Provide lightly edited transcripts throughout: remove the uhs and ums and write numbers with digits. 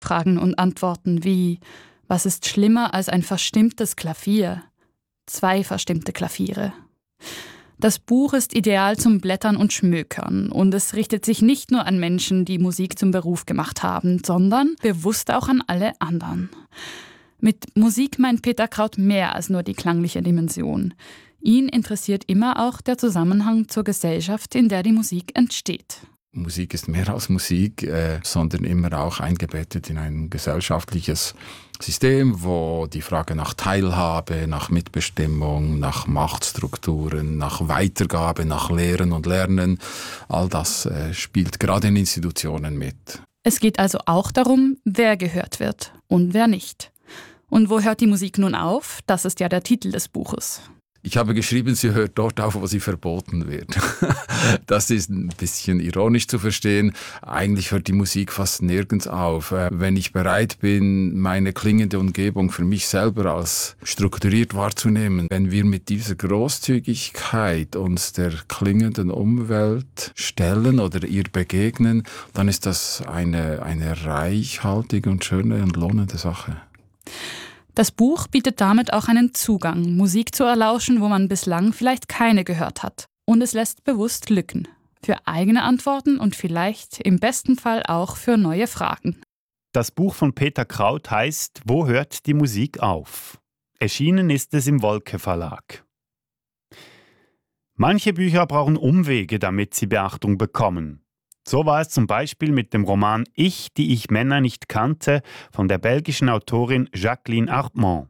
Fragen und Antworten wie: Was ist schlimmer als ein verstimmtes Klavier? 2 verstimmte Klaviere. Das Buch ist ideal zum Blättern und Schmökern und es richtet sich nicht nur an Menschen, die Musik zum Beruf gemacht haben, sondern bewusst auch an alle anderen. Mit Musik meint Peter Kraut mehr als nur die klangliche Dimension. Ihn interessiert immer auch der Zusammenhang zur Gesellschaft, in der die Musik entsteht. Musik ist mehr als Musik, sondern immer auch eingebettet in ein gesellschaftliches System, wo die Frage nach Teilhabe, nach Mitbestimmung, nach Machtstrukturen, nach Weitergabe, nach Lehren und Lernen, all das spielt gerade in Institutionen mit. Es geht also auch darum, wer gehört wird und wer nicht. Und wo hört die Musik nun auf? Das ist ja der Titel des Buches. Ich habe geschrieben, sie hört dort auf, wo sie verboten wird. Das ist ein bisschen ironisch zu verstehen. Eigentlich hört die Musik fast nirgends auf. Wenn ich bereit bin, meine klingende Umgebung für mich selber als strukturiert wahrzunehmen, wenn wir mit dieser Großzügigkeit uns der klingenden Umwelt stellen oder ihr begegnen, dann ist das eine reichhaltige und schöne und lohnende Sache. Das Buch bietet damit auch einen Zugang, Musik zu erlauschen, wo man bislang vielleicht keine gehört hat. Und es lässt bewusst Lücken. Für eigene Antworten und vielleicht im besten Fall auch für neue Fragen. Das Buch von Peter Kraut heißt »Wo hört die Musik auf?« Erschienen ist es im Wolke Verlag. Manche Bücher brauchen Umwege, damit sie Beachtung bekommen. So war es zum Beispiel mit dem Roman »Ich, die ich Männer nicht kannte« von der belgischen Autorin Jacqueline Arpman.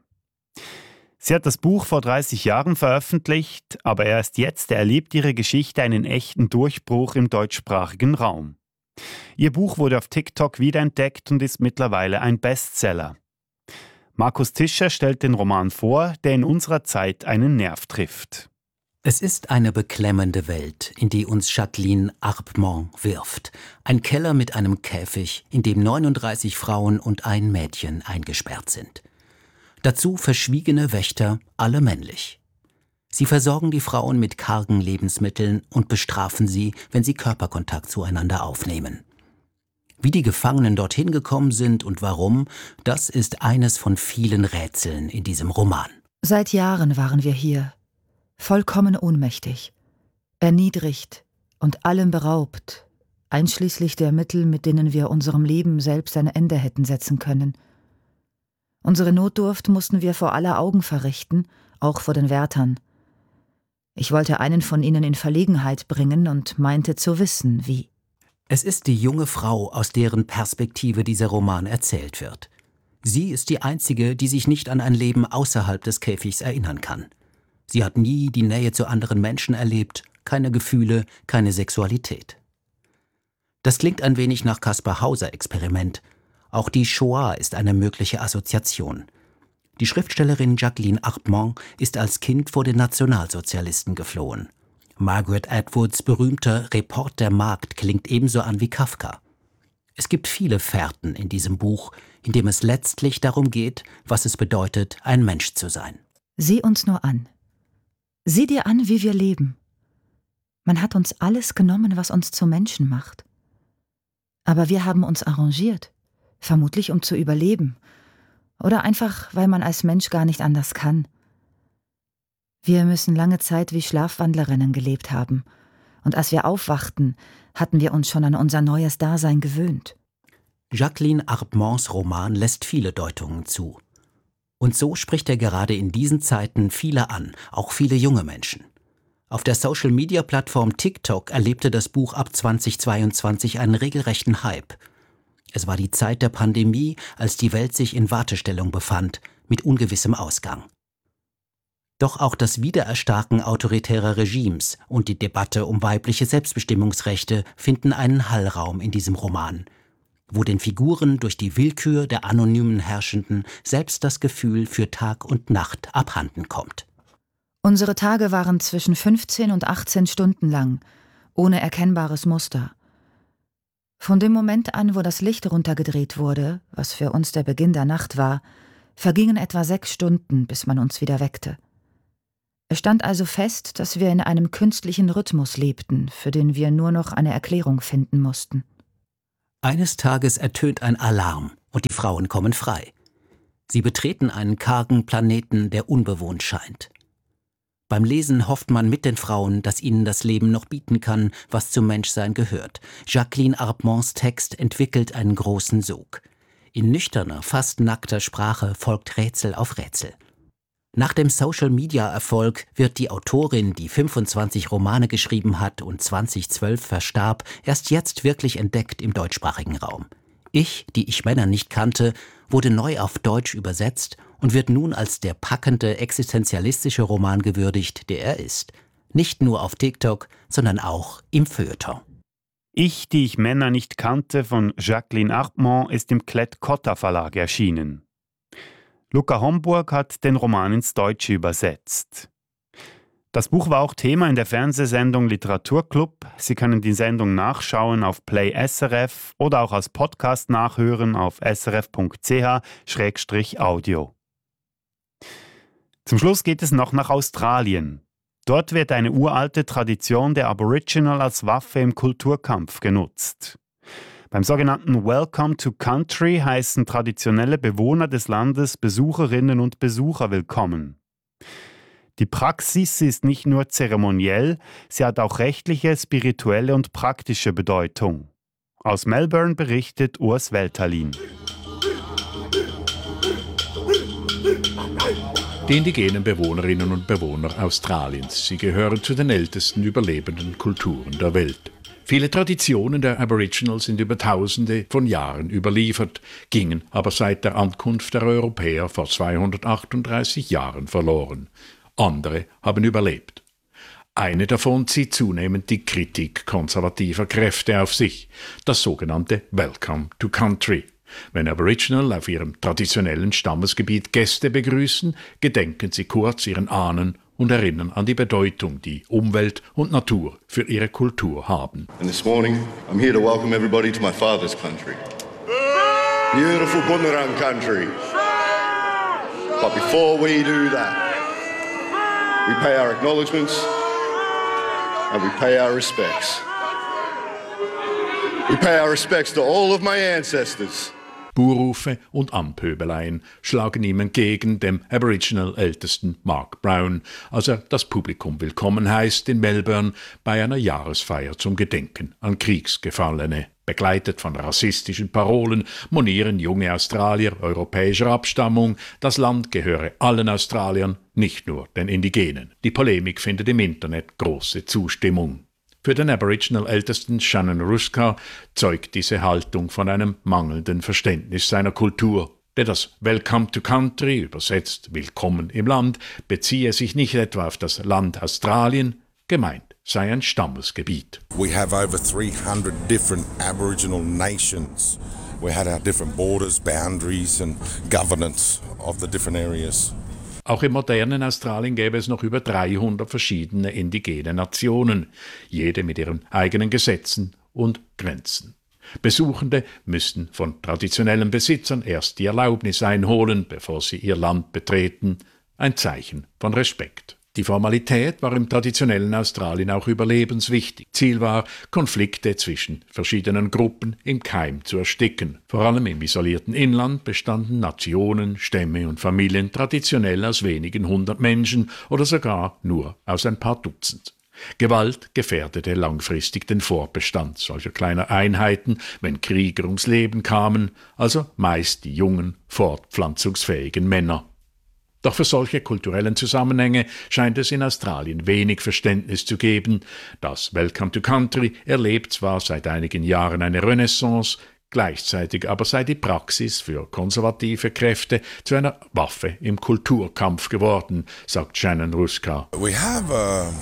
Sie hat das Buch vor 30 Jahren veröffentlicht, aber erst jetzt erlebt ihre Geschichte einen echten Durchbruch im deutschsprachigen Raum. Ihr Buch wurde auf TikTok wiederentdeckt und ist mittlerweile ein Bestseller. Markus Tischer stellt den Roman vor, der in unserer Zeit einen Nerv trifft. Es ist eine beklemmende Welt, in die uns Jacqueline Arpman wirft. Ein Keller mit einem Käfig, in dem 39 Frauen und ein Mädchen eingesperrt sind. Dazu verschwiegene Wächter, alle männlich. Sie versorgen die Frauen mit kargen Lebensmitteln und bestrafen sie, wenn sie Körperkontakt zueinander aufnehmen. Wie die Gefangenen dorthin gekommen sind und warum, das ist eines von vielen Rätseln in diesem Roman. Seit Jahren waren wir hier. Vollkommen ohnmächtig, erniedrigt und allem beraubt, einschließlich der Mittel, mit denen wir unserem Leben selbst ein Ende hätten setzen können. Unsere Notdurft mussten wir vor aller Augen verrichten, auch vor den Wärtern. Ich wollte einen von ihnen in Verlegenheit bringen und meinte zu wissen, wie. Es ist die junge Frau, aus deren Perspektive dieser Roman erzählt wird. Sie ist die einzige, die sich nicht an ein Leben außerhalb des Käfigs erinnern kann. Sie hat nie die Nähe zu anderen Menschen erlebt, keine Gefühle, keine Sexualität. Das klingt ein wenig nach Kaspar-Hauser-Experiment. Auch die Shoah ist eine mögliche Assoziation. Die Schriftstellerin Jacqueline Arpman ist als Kind vor den Nationalsozialisten geflohen. Margaret Atwoods berühmter Report der Magd klingt ebenso an wie Kafka. Es gibt viele Fährten in diesem Buch, in dem es letztlich darum geht, was es bedeutet, ein Mensch zu sein. Sieh uns nur an. Sieh dir an, wie wir leben. Man hat uns alles genommen, was uns zu Menschen macht. Aber wir haben uns arrangiert, vermutlich um zu überleben. Oder einfach, weil man als Mensch gar nicht anders kann. Wir müssen lange Zeit wie Schlafwandlerinnen gelebt haben. Und als wir aufwachten, hatten wir uns schon an unser neues Dasein gewöhnt. Jacqueline Arpmans Roman lässt viele Deutungen zu. Und so spricht er gerade in diesen Zeiten viele an, auch viele junge Menschen. Auf der Social-Media-Plattform TikTok erlebte das Buch ab 2022 einen regelrechten Hype. Es war die Zeit der Pandemie, als die Welt sich in Wartestellung befand, mit ungewissem Ausgang. Doch auch das Wiedererstarken autoritärer Regimes und die Debatte um weibliche Selbstbestimmungsrechte finden einen Hallraum in diesem Roman, wo den Figuren durch die Willkür der anonymen Herrschenden selbst das Gefühl für Tag und Nacht abhanden kommt. Unsere Tage waren zwischen 15 und 18 Stunden lang, ohne erkennbares Muster. Von dem Moment an, wo das Licht runtergedreht wurde, was für uns der Beginn der Nacht war, vergingen etwa 6 Stunden, bis man uns wieder weckte. Es stand also fest, dass wir in einem künstlichen Rhythmus lebten, für den wir nur noch eine Erklärung finden mussten. Eines Tages ertönt ein Alarm und die Frauen kommen frei. Sie betreten einen kargen Planeten, der unbewohnt scheint. Beim Lesen hofft man mit den Frauen, dass ihnen das Leben noch bieten kann, was zum Menschsein gehört. Jacqueline Arpmonts Text entwickelt einen großen Sog. In nüchterner, fast nackter Sprache folgt Rätsel auf Rätsel. Nach dem Social-Media-Erfolg wird die Autorin, die 25 Romane geschrieben hat und 2012 verstarb, erst jetzt wirklich entdeckt im deutschsprachigen Raum. Ich, die ich Männer nicht kannte, wurde neu auf Deutsch übersetzt und wird nun als der packende, existenzialistische Roman gewürdigt, der er ist. Nicht nur auf TikTok, sondern auch im Feuilleton. Ich, die ich Männer nicht kannte von Jacqueline Arpmont ist im Klett-Cotta Verlag erschienen. Luca Homburg hat den Roman ins Deutsche übersetzt. Das Buch war auch Thema in der Fernsehsendung Literaturclub. Sie können die Sendung nachschauen auf Play SRF oder auch als Podcast nachhören auf srf.ch/audio. Zum Schluss geht es noch nach Australien. Dort wird eine uralte Tradition der Aboriginal als Waffe im Kulturkampf genutzt. Beim sogenannten Welcome to Country heißen traditionelle Bewohner des Landes Besucherinnen und Besucher willkommen. Die Praxis ist nicht nur zeremoniell, sie hat auch rechtliche, spirituelle und praktische Bedeutung. Aus Melbourne berichtet Urs Welterlin. Die indigenen Bewohnerinnen und Bewohner Australiens. Sie gehören zu den ältesten überlebenden Kulturen der Welt. Viele Traditionen der Aboriginals sind über Tausende von Jahren überliefert, gingen aber seit der Ankunft der Europäer vor 238 Jahren verloren. Andere haben überlebt. Eine davon zieht zunehmend die Kritik konservativer Kräfte auf sich, das sogenannte Welcome to Country. Wenn Aboriginal auf ihrem traditionellen Stammesgebiet Gäste begrüßen, gedenken sie kurz ihren Ahnen und erinnern an die Bedeutung, die Umwelt und Natur für ihre Kultur haben. And this morning, I'm here to welcome everybody to my father's country. Beautiful Bunurong country. But before we do that, we pay our acknowledgements and we pay our respects. We pay our respects to all of my ancestors. Buhrufe und Anpöbeleien schlagen ihm entgegen, dem Aboriginal-Ältesten Mark Brown, als er das Publikum willkommen heißt in Melbourne bei einer Jahresfeier zum Gedenken an Kriegsgefallene. Begleitet von rassistischen Parolen monieren junge Australier europäischer Abstammung, das Land gehöre allen Australiern, nicht nur den Indigenen. Die Polemik findet im Internet große Zustimmung. Für den Aboriginal-Ältesten Shannon Ruska zeugt diese Haltung von einem mangelnden Verständnis seiner Kultur. Der das Welcome to Country, übersetzt Willkommen im Land, beziehe sich nicht etwa auf das Land Australien, gemeint sei ein Stammesgebiet. We have over 300 different Aboriginal nations. We had our different borders, boundaries and governance of the different areas. Auch im modernen Australien gäbe es noch über 300 verschiedene indigene Nationen, jede mit ihren eigenen Gesetzen und Grenzen. Besuchende müssten von traditionellen Besitzern erst die Erlaubnis einholen, bevor sie ihr Land betreten, ein Zeichen von Respekt. Die Formalität war im traditionellen Australien auch überlebenswichtig. Ziel war, Konflikte zwischen verschiedenen Gruppen im Keim zu ersticken. Vor allem im isolierten Inland bestanden Nationen, Stämme und Familien traditionell aus wenigen 100 Menschen oder sogar nur aus ein paar Dutzend. Gewalt gefährdete langfristig den Fortbestand solcher kleiner Einheiten, wenn Krieger ums Leben kamen, also meist die jungen, fortpflanzungsfähigen Männer. Doch für solche kulturellen Zusammenhänge scheint es in Australien wenig Verständnis zu geben. Das Welcome to Country erlebt zwar seit einigen Jahren eine Renaissance, gleichzeitig aber sei die Praxis für konservative Kräfte zu einer Waffe im Kulturkampf geworden, sagt Shannon Ruska. We have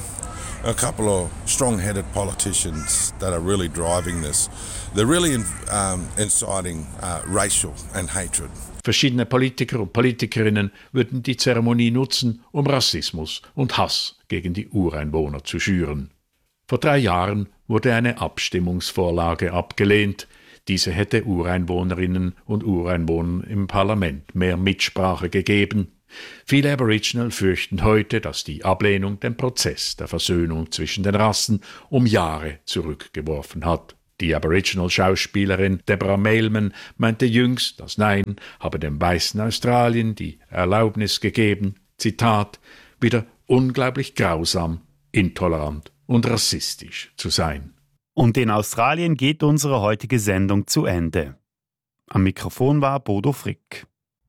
a couple of strong-headed politicians that are really driving this. They're really inciting racial and hatred. Verschiedene Politiker und Politikerinnen würden die Zeremonie nutzen, um Rassismus und Hass gegen die Ureinwohner zu schüren. Vor 3 Jahren wurde eine Abstimmungsvorlage abgelehnt. Diese hätte Ureinwohnerinnen und Ureinwohnern im Parlament mehr Mitsprache gegeben. Viele Aboriginal fürchten heute, dass die Ablehnung den Prozess der Versöhnung zwischen den Rassen um Jahre zurückgeworfen hat. Die Aboriginal-Schauspielerin Deborah Mailman meinte jüngst, das Nein habe dem weißen Australien die Erlaubnis gegeben, Zitat, wieder unglaublich grausam, intolerant und rassistisch zu sein. Und in Australien geht unsere heutige Sendung zu Ende. Am Mikrofon war Bodo Frick.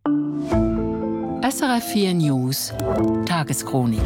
SRF 4 News Tageschronik.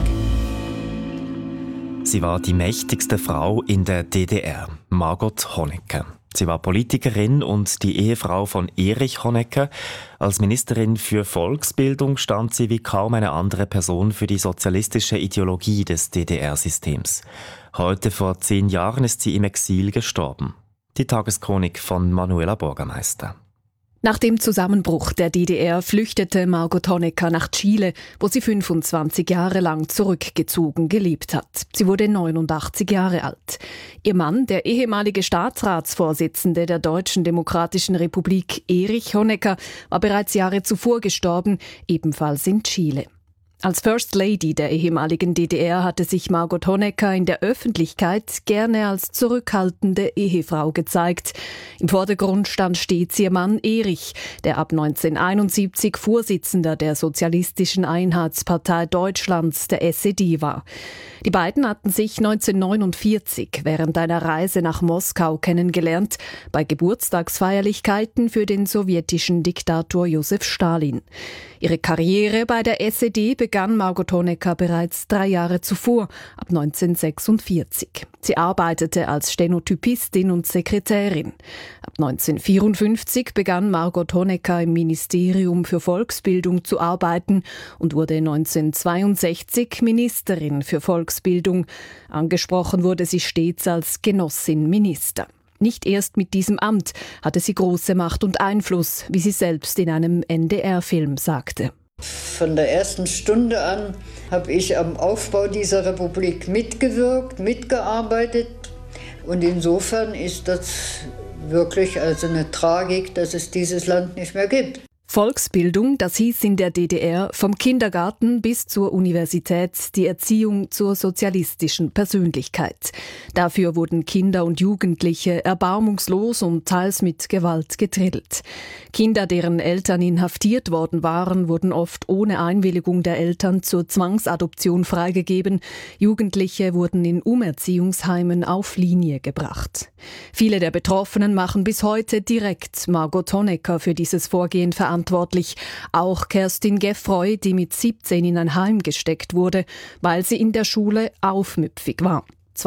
Sie war die mächtigste Frau in der DDR, Margot Honecker. Sie war Politikerin und die Ehefrau von Erich Honecker. Als Ministerin für Volksbildung stand sie wie kaum eine andere Person für die sozialistische Ideologie des DDR-Systems. Heute vor 10 Jahren ist sie im Exil gestorben. Die Tageschronik von Manuela Bürgermeister. Nach dem Zusammenbruch der DDR flüchtete Margot Honecker nach Chile, wo sie 25 Jahre lang zurückgezogen gelebt hat. Sie wurde 89 Jahre alt. Ihr Mann, der ehemalige Staatsratsvorsitzende der Deutschen Demokratischen Republik, Erich Honecker, war bereits Jahre zuvor gestorben, ebenfalls in Chile. Als First Lady der ehemaligen DDR hatte sich Margot Honecker in der Öffentlichkeit gerne als zurückhaltende Ehefrau gezeigt. Im Vordergrund stand stets ihr Mann Erich, der ab 1971 Vorsitzender der Sozialistischen Einheitspartei Deutschlands, der SED, war. Die beiden hatten sich 1949 während einer Reise nach Moskau kennengelernt, bei Geburtstagsfeierlichkeiten für den sowjetischen Diktator Josef Stalin. Ihre Karriere bei der SED begann Margot Honecker bereits 3 Jahre zuvor, ab 1946. Sie arbeitete als Stenotypistin und Sekretärin. Ab 1954 begann Margot Honecker im Ministerium für Volksbildung zu arbeiten und wurde 1962 Ministerin für Volksbildung. Angesprochen wurde sie stets als Genossin Minister. Nicht erst mit diesem Amt hatte sie große Macht und Einfluss, wie sie selbst in einem NDR-Film sagte. Von der ersten Stunde an habe ich am Aufbau dieser Republik mitgewirkt, mitgearbeitet. Und insofern ist das wirklich also eine Tragik, dass es dieses Land nicht mehr gibt. Volksbildung, das hieß in der DDR vom Kindergarten bis zur Universität die Erziehung zur sozialistischen Persönlichkeit. Dafür wurden Kinder und Jugendliche erbarmungslos und teils mit Gewalt gedrillt. Kinder, deren Eltern inhaftiert worden waren, wurden oft ohne Einwilligung der Eltern zur Zwangsadoption freigegeben. Jugendliche wurden in Umerziehungsheimen auf Linie gebracht. Viele der Betroffenen machen bis heute direkt Margot Honecker für dieses Vorgehen verantwortlich. Auch Kerstin Geffroy, die mit 17 in ein Heim gesteckt wurde, weil sie in der Schule aufmüpfig war.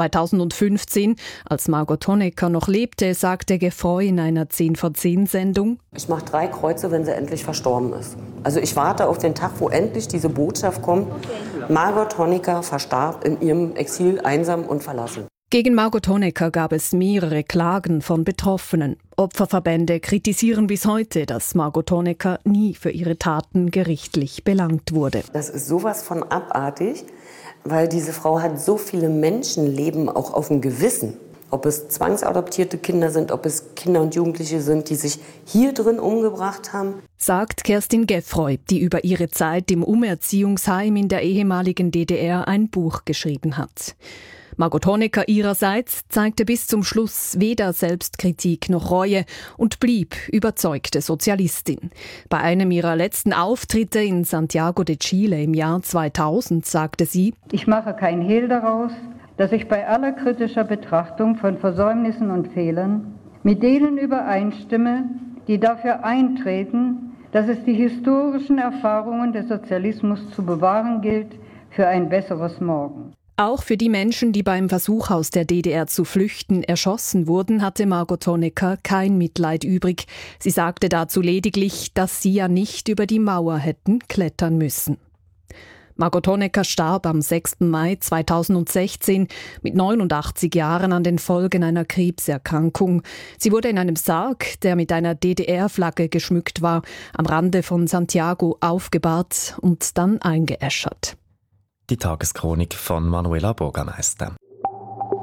2015, als Margot Honecker noch lebte, sagte Geffroy in einer 10-vor-10-Sendung: Ich mache 3 Kreuze, wenn sie endlich verstorben ist. Also ich warte auf den Tag, wo endlich diese Botschaft kommt. Margot Honecker verstarb in ihrem Exil einsam und verlassen. Gegen Margot Honecker gab es mehrere Klagen von Betroffenen. Opferverbände kritisieren bis heute, dass Margot Honecker nie für ihre Taten gerichtlich belangt wurde. Das ist sowas von abartig, weil diese Frau hat so viele Menschenleben auch auf dem Gewissen. Ob es zwangsadoptierte Kinder sind, ob es Kinder und Jugendliche sind, die sich hier drin umgebracht haben. Sagt Kerstin Geffroy, die über ihre Zeit im Umerziehungsheim in der ehemaligen DDR ein Buch geschrieben hat. Margot Honecker ihrerseits zeigte bis zum Schluss weder Selbstkritik noch Reue und blieb überzeugte Sozialistin. Bei einem ihrer letzten Auftritte in Santiago de Chile im Jahr 2000 sagte sie: Ich mache kein Hehl daraus, dass ich bei aller kritischer Betrachtung von Versäumnissen und Fehlern mit denen übereinstimme, die dafür eintreten, dass es die historischen Erfahrungen des Sozialismus zu bewahren gilt für ein besseres Morgen. Auch für die Menschen, die beim Versuch aus der DDR zu flüchten erschossen wurden, hatte Margot Honecker kein Mitleid übrig. Sie sagte dazu lediglich, dass sie ja nicht über die Mauer hätten klettern müssen. Margot Honecker starb am 6. Mai 2016 mit 89 Jahren an den Folgen einer Krebserkrankung. Sie wurde in einem Sarg, der mit einer DDR-Flagge geschmückt war, am Rande von Santiago aufgebahrt und dann eingeäschert. Die Tageschronik von Manuela Bürgermeister.